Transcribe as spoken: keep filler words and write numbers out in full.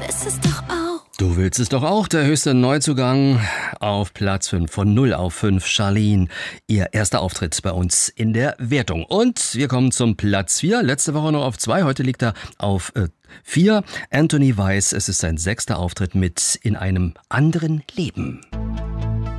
willst es doch auch. Du willst es doch auch, der höchste Neuzugang auf Platz fünf, von null auf fünf, Charlene. Ihr erster Auftritt bei uns in der Wertung. Und wir kommen zum Platz vier, letzte Woche noch auf zwei, heute liegt er auf äh, vier. Anthony Weiss, es ist sein sechster Auftritt mit In einem anderen Leben.